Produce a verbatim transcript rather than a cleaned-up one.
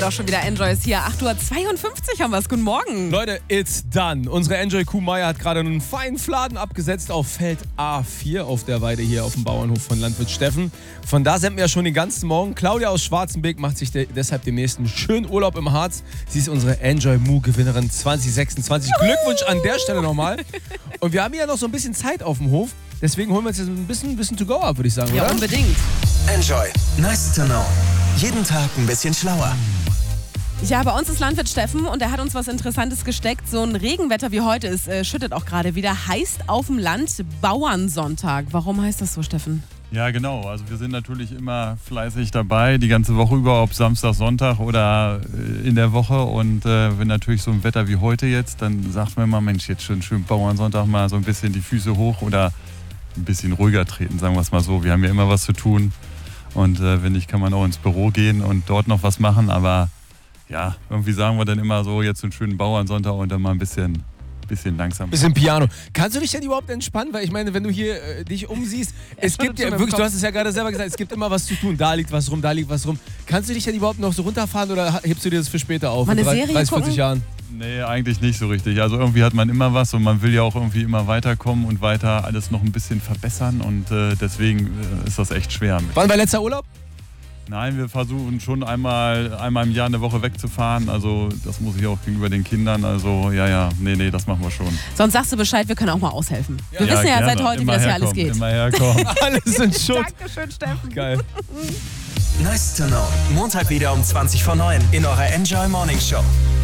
Doch schon wieder Enjoy ist hier. acht Uhr zweiundfünfzig haben wir es. Guten Morgen. Leute, it's done. Unsere Enjoy-Kuh Maya hat gerade einen feinen Fladen abgesetzt auf Feld A vier auf der Weide hier auf dem Bauernhof von Landwirt Steffen. Von da senden wir schon den ganzen Morgen. Claudia aus Schwarzenbeek macht sich de- deshalb demnächst einen schönen Urlaub im Harz. Sie ist unsere Enjoy-Moo-Gewinnerin zwanzig sechsundzwanzig. Glückwunsch an der Stelle nochmal. Und wir haben hier noch so ein bisschen Zeit auf dem Hof. Deswegen holen wir uns jetzt ein bisschen, ein bisschen to go ab, würde ich sagen, Ja, oder? unbedingt. Enjoy. Nice to know. Jeden Tag ein bisschen schlauer. Ja, bei uns ist Landwirt Steffen und er hat uns was Interessantes gesteckt. So ein Regenwetter wie heute ist, äh, schüttet auch gerade wieder, heißt auf dem Land Bauernsonntag. Warum heißt das so, Steffen? Ja, genau. Also wir sind natürlich immer fleißig dabei, die ganze Woche über, ob Samstag, Sonntag oder äh, in der Woche. Und äh, wenn natürlich so ein Wetter wie heute jetzt, dann sagt man immer, Mensch, jetzt schon schön Bauernsonntag mal so ein bisschen die Füße hoch oder ein bisschen ruhiger treten, sagen wir es mal so. Wir haben ja immer was zu tun und äh, wenn nicht, kann man auch ins Büro gehen und dort noch was machen, aber ja, irgendwie sagen wir dann immer so, jetzt einen schönen Bauernsonntag und dann mal ein bisschen, bisschen langsam. Bisschen Piano. Kannst du dich denn überhaupt entspannen? Weil ich meine, wenn du hier äh, dich umsiehst, es gibt ja wirklich, du hast es ja gerade selber gesagt, es gibt immer was zu tun. Da liegt was rum, da liegt was rum. Kannst du dich denn überhaupt noch so runterfahren oder hebst du dir das für später auf? Mal eine in Serie dreißig, gucken? vierzig Jahren? Nee, eigentlich nicht so richtig. Also irgendwie hat man immer was und man will ja auch irgendwie immer weiterkommen und weiter alles noch ein bisschen verbessern und äh, deswegen äh, ist das echt schwer. Wann war letzter Urlaub? Nein, wir versuchen schon einmal, einmal im Jahr eine Woche wegzufahren. Also das muss ich auch gegenüber den Kindern. Also ja, ja, nee, nee, das machen wir schon. Sonst sagst du Bescheid, wir können auch mal aushelfen. Wir Ja, wissen ja gerne. seit heute, wie Immer das hier alles herkommen, geht. Immer herkommen. Alles in Schutt. Dankeschön, Steffen. Geil. Nice to know. Montag wieder um zwanzig vor neun in eurer Enjoy Morning Show.